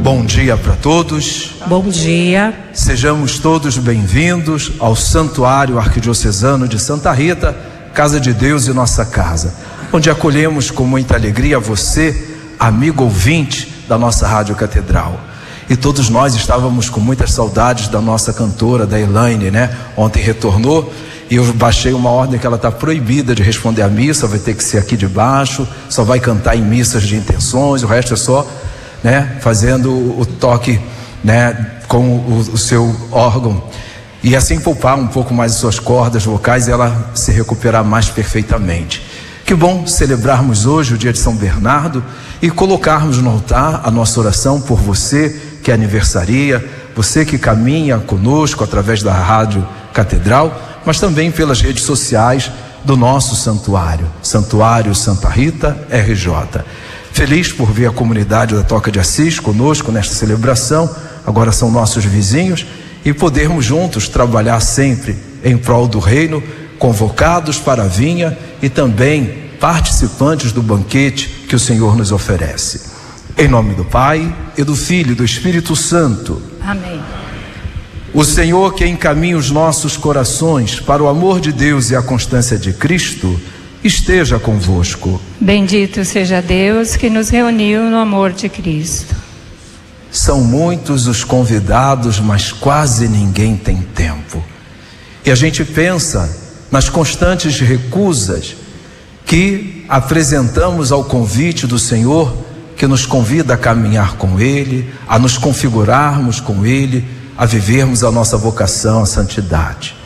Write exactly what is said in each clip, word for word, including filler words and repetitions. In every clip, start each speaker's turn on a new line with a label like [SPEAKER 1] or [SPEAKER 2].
[SPEAKER 1] Bom dia para todos.
[SPEAKER 2] Bom dia.
[SPEAKER 1] Sejamos todos bem-vindos ao Santuário Arquidiocesano de Santa Rita, Casa de Deus e Nossa Casa, onde acolhemos com muita alegria você, amigo ouvinte da nossa Rádio Catedral. E todos nós estávamos com muitas saudades da nossa cantora, da Elaine, né? Ontem retornou e eu baixei uma ordem que ela está proibida de responder à missa, vai ter que ser aqui de baixo, só vai cantar em missas de intenções, o resto é só, né, fazendo o toque, né, com o, o seu órgão, e assim poupar um pouco mais as suas cordas vocais e ela se recuperar mais perfeitamente. Que bom celebrarmos hoje o dia de São Bernardo e colocarmos no altar a nossa oração por você que aniversaria, você que caminha conosco através da Rádio Catedral, mas também pelas redes sociais do nosso santuário, Santuário Santa Rita R J. Feliz por ver a comunidade da Toca de Assis conosco nesta celebração, agora são nossos vizinhos, e podermos juntos trabalhar sempre em prol do reino, convocados para a vinha e também participantes do banquete que o Senhor nos oferece. Em nome do Pai, e do Filho e do Espírito Santo.
[SPEAKER 2] Amém.
[SPEAKER 1] O Senhor que encaminha os nossos corações para o amor de Deus e a constância de Cristo, esteja convosco.
[SPEAKER 2] Bendito seja Deus que nos reuniu no amor de Cristo.
[SPEAKER 1] São muitos os convidados, mas quase ninguém tem tempo. E a gente pensa nas constantes recusas que apresentamos ao convite do Senhor, que nos convida a caminhar com Ele, a nos configurarmos com Ele, a vivermos a nossa vocação à santidade.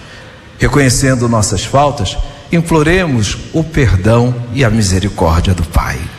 [SPEAKER 1] Reconhecendo nossas faltas, imploremos o perdão e a misericórdia do Pai.